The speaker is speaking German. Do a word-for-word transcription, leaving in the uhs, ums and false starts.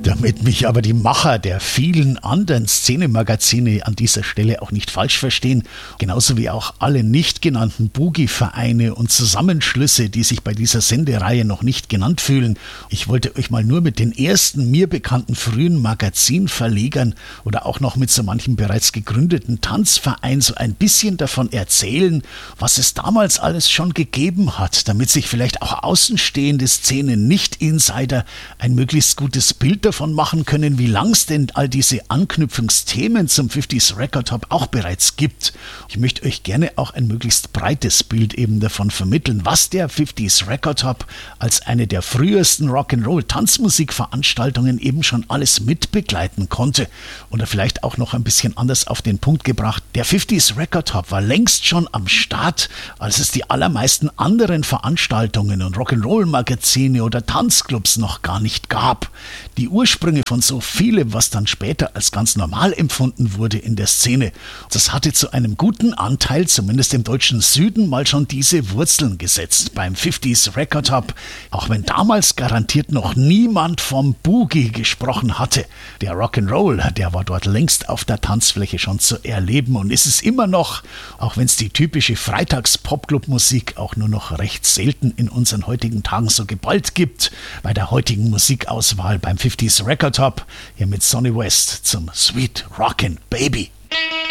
Damit mich aber die Macher der vielen anderen Szenemagazine an dieser Stelle auch nicht falsch verstehen, genauso wie auch alle nicht genannten Boogie-Vereine und Zusammenschlüsse, die sich bei dieser Sendereihe noch nicht genannt fühlen. Ich wollte euch mal nur mit den ersten mir bekannten frühen Magazinverlegern oder auch noch mit so manchem bereits gegründeten Tanzverein so ein bisschen davon erzählen, was es damals alles schon gegeben hat, damit sich vielleicht auch außenstehende Szenen-Nicht-Insider ein möglichst gutes Bild davon machen können, wie lang es denn all diese Anknüpfungsthemen zum fünfziger Record Hop auch bereits gibt. Ich möchte euch gerne auch ein möglichst breites Bild eben davon vermitteln, was der fünfziger Record Hop als eine der frühesten Rock'n'Roll-Tanzmusikveranstaltungen eben schon alles mitbegleiten konnte. Oder vielleicht auch noch ein bisschen anders auf den Punkt gebracht, der fünfziger Record Hop war längst schon am Start, als es die allermeisten anderen Veranstaltungen und Rock'n'Roll-Magazine oder Tanzclubs noch gar nicht gab. Die Ursprünge von so vielem, was dann später als ganz normal empfunden wurde in der Szene, das hatte zu einem guten Anteil, zumindest im deutschen Süden, mal schon diese Wurzeln gesetzt beim fünfziger Record Hop, auch wenn damals garantiert noch niemand vom Boogie gesprochen hatte. Der Rock'n'Roll, der war dort längst auf der Tanzfläche schon zu erleben und ist es immer noch, auch wenn es die typische Freitags-Popclub-Musik auch nur noch recht selten in unseren heutigen Tagen so geballt gibt, bei der heutigen Musikauswahl beim fünfziger Record Hop, hier mit Sonny West zum Sweet Rockin' Baby.